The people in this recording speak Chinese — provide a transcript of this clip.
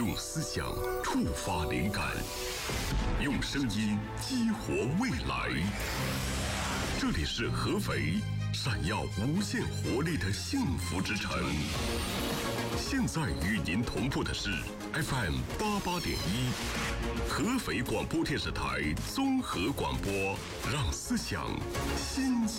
用思想触发灵感，用声音激活未来。这里是合肥，闪耀无限活力的幸福之城。现在与您同步的是 FM 88.1，合肥广播电视台综合广播，让思想新鲜。